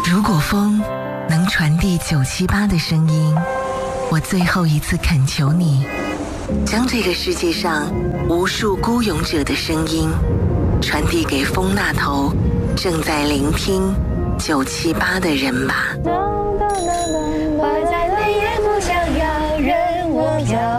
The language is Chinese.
如果风能传递978的声音，我最后一次恳求你，将这个世界上无数孤勇者的声音传递给风那头正在聆听978的人吧。 花在泪眼不想要任我飘。